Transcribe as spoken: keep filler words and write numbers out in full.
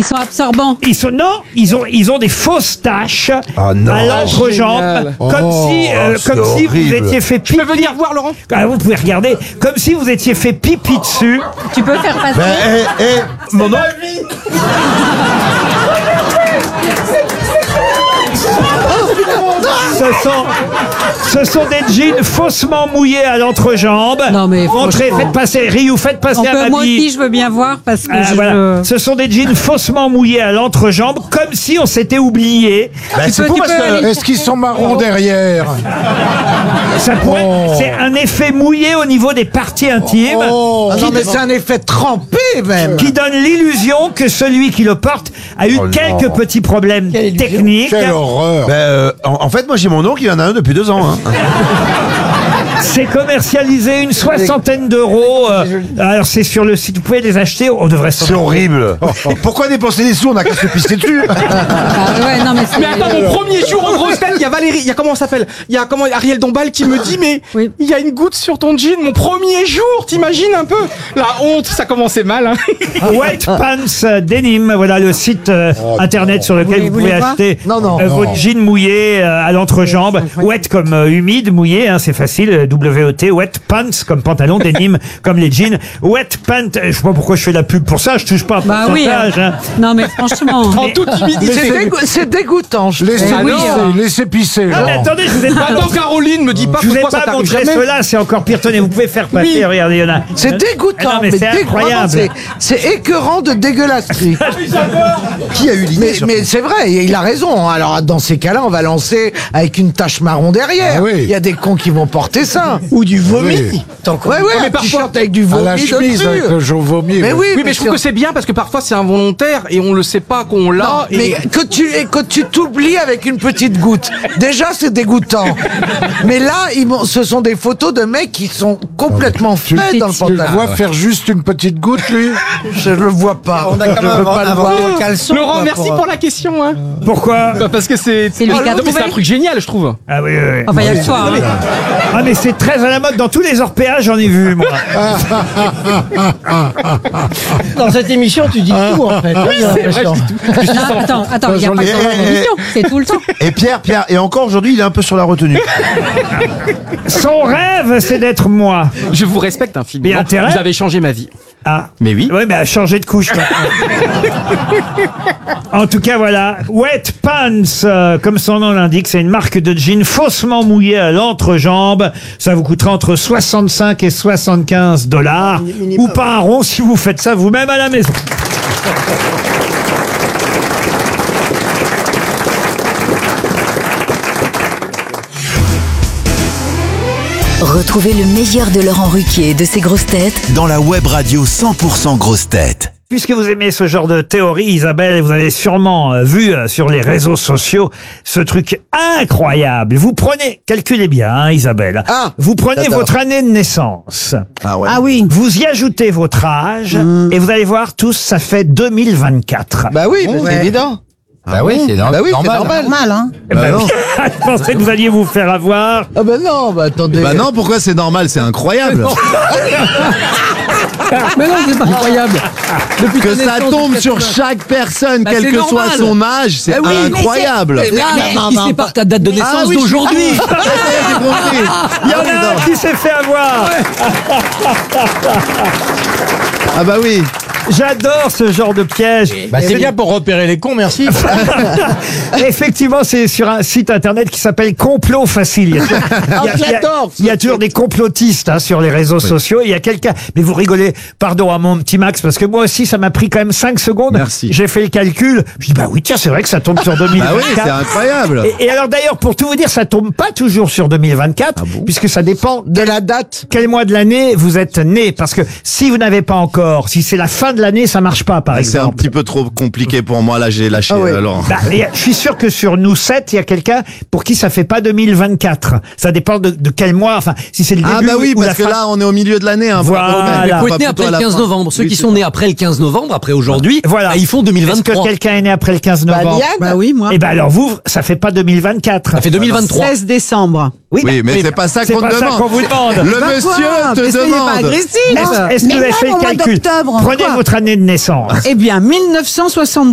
Ils sont absorbants. Ils sont non, ils ont ils ont des fausses taches Ah non. à l'entrejambe, Génial. comme Oh, si euh, c'est comme si vous horrible. étiez fait Je pipi. peux venir voir, Laurent? Ah, vous pouvez regarder, comme si vous étiez fait pipi dessus. Tu peux faire passer. Eh, eh, eh, mon nom. Ce sont, ce sont des jeans faussement mouillés à l'entrejambe. Non, mais montrez, franchement. faites passer, Ryu, faites passer On à peut, ma moi vie. aussi, je veux bien voir parce que Ah, je. voilà. Ce sont des jeans faussement mouillés à l'entrejambe, comme si on s'était oublié. Ben, Tu c'est peux- pour tu parce peux que- aller- Est-ce qu'ils sont marrons derrière? Ça pourrait- Oh. C'est un effet mouillé au niveau des parties intimes. Oh. Ah non, mais c'est un effet trempé même. Qui donne l'illusion que celui qui le porte a eu Oh non. quelques petits problèmes techniques. Quelle horreur! Ben, euh, en, en fait, moi j'ai mon oncle, il en a un depuis deux ans. Hein. C'est commercialisé une soixantaine d'euros. euh, alors c'est sur le site, vous pouvez les acheter. On devrait s'en- C'est horrible. Pourquoi dépenser des sous? On a qu'à se pisser dessus. Ah, ouais, non, mais c'est. Mais attends, mon premier jour en grosse tête, il y a Valérie, il y a comment ça s'appelle? Il y a comment Ariel Dombal qui me dit, mais Oui. il y a une goutte sur ton jean, mon premier jour, t'imagines un peu? La honte, ça commençait mal, hein. Wet Pants Denim, voilà le site euh, internet sur lequel Vous vous, voulez pouvez voir acheter Non, non, euh, non. vos jeans mouillés euh, à l'entrejambe. Wet comme euh, humide, mouillé, hein, c'est facile. euh, W E T, Wet Pants comme pantalon, Denim comme les jeans. Wet Pants, euh, je sais pas pourquoi je fais la pub pour ça, je touche pas à Bah oui. pourcentage. hein. hein. Non, mais franchement. En toute humilité. C'est dégo- c'est dégoûtant. je Laissez trouve. pisser, laissez pisser, Ah, mais Laurent. attendez, je vous ai pas, Attends, Caroline, me dis pas je vous ai pourquoi ça pas t'arrive montré jamais. cela, c'est encore pire. Tenez, vous pouvez faire passer, Oui. regardez, il y en a. C'est dégoûtant, Ah non, mais c'est dégoûtant, incroyable. c'est- C'est écœurant de dégueulasserie. Qui a eu l'idée Mais, mais c'est vrai, il a raison. Alors dans ces cas-là, on va lancer avec une tache marron derrière. Ah oui. Il y a des cons qui vont porter ça. Ou du vomi. Oui. Ouais, ouais, mais un parfois- t-shirt avec du À vomi la chemise dessus. avec le jaune vomi. Mais oui, Oui, mais je trouve que c'est bien parce que parfois c'est involontaire et on le sait pas qu'on l'a. Non, et- mais que tu et que tu t'oublies avec une petite goutte. Déjà, c'est dégoûtant. Mais là, ils m'ont- ce sont des photos de mecs qui sont complètement Tu, faits dans le tu le pantalon. vois faire juste une petite goutte, lui? Je le vois pas. On a quand Je même veux pas le voir. un caleçon. Laurent, quoi, merci pour, pour la question. Hein. Pourquoi Bah, parce que c'est. C'est lui Ah, qui a non, mais c'est trouvé. un truc génial, je trouve. Ah oui, oui, oui. Enfin, il y a le soir. hein. Ah mais c'est très à la mode dans tous les orpéages, j'en ai vu moi. Dans cette émission, tu dis tout en fait. J'ai l'impression. Non, attends, attends, il n'y a J'en pas ai- que dans eh, l'émission, c'est tout le temps. Et Pierre, Pierre, et encore aujourd'hui, il est un peu sur la retenue. Son rêve, c'est d'être moi. Je vous respecte infiniment. Mais intérêt Vous avez changé ma vie. Ah. Mais oui. Ouais, mais à changer de couche. maintenant. En tout cas, voilà. Wet Pants, euh, comme son nom l'indique, c'est une marque de jeans faussement mouillée à l'entrejambe. Ça vous coûtera entre soixante-cinq et soixante-quinze dollars. Ou pas un rond si vous faites ça vous-même à la maison. Retrouvez le meilleur de Laurent Ruquier et de ses grosses têtes Dans la web radio cent pour cent grosses têtes. Puisque vous aimez ce genre de théorie, Isabelle, vous avez sûrement euh, vu euh, sur les réseaux sociaux ce truc incroyable. Vous prenez, calculez bien, hein, Isabelle. Ah, vous prenez j'adore. votre année de naissance. Ah ouais. Ah oui. Vous y ajoutez votre âge et vous allez voir tous, ça fait deux mille vingt-quatre. Bah oui, mais c'est évident. Bah oui, c'est Bah oui, c'est normal. normal, hein. Eh ben, je pensais que vous alliez vous faire avoir. Ah bah non, bah attendez. Bah non, pourquoi c'est normal? C'est incroyable. Mais non, c'est pas incroyable. Depuis Que ta ça naissance tombe jusqu'à sur présent. chaque personne, Bah, quel c'est que soit normal. son âge, c'est Bah oui, mais incroyable. Là, il sépare ta date de naissance Ah oui, je d'aujourd'hui. comprends. J'ai compris. Il y en a un qui s'est fait avoir. Ah bah oui. J'adore ce genre de piège. Bah, c'est bien pour repérer les cons, merci. Effectivement, c'est sur un site internet qui s'appelle Complot Facile. Il y a, il y a- il y a- j'adore il y a toujours des complotistes hein, sur les réseaux sociaux. Il y a quelqu'un, mais vous rigolez, pardon à mon petit Max, parce que moi aussi, ça m'a pris quand même cinq secondes. Merci. J'ai fait le calcul. Je dis, bah oui, tiens, c'est vrai que ça tombe sur deux mille vingt-quatre. Bah oui, c'est incroyable. Et, et alors d'ailleurs, pour tout vous dire, ça tombe pas toujours sur deux mille vingt-quatre, Ah puisque ça dépend De la date. quel mois de l'année vous êtes né. Parce que si vous n'avez pas encore, si c'est la fin de l'année, ça marche pas, par C'est un exemple. petit peu trop compliqué pour moi, là j'ai lâché Ah oui. euh, Laurent. Bah, et je suis sûr que sur nous sept, il y a quelqu'un pour qui ça fait pas deux mille vingt-quatre. Ça dépend de, de quel mois, enfin, si c'est le début Ah bah oui, ou la parce que fin. là on est au milieu de l'année. Hein, Voilà. faut Il Faut pas être né plutôt après à le la quinze fin. novembre. Ceux Oui, qui c'est sont ça. nés après le quinze novembre, après aujourd'hui, Voilà. bah, ils font Est-ce que deux mille vingt-trois. quelqu'un est né après le quinze Bah, novembre? Liane. Bah oui, moi. Eh ben alors vous, ça fait pas deux mille vingt-quatre. Ça fait deux mille vingt-trois. seize décembre. Oui, Oui, mais c'est pas ça c'est qu'on pas te ça demande. qu'on vous demande. Le Bah monsieur quoi te Mais soyez pas demande. agressif. Est-ce est-ce que Mais vous avez même fait au le mois calcul? d'octobre, Prenez quoi. votre année de naissance. Eh bien, mille neuf cent soixante-douze.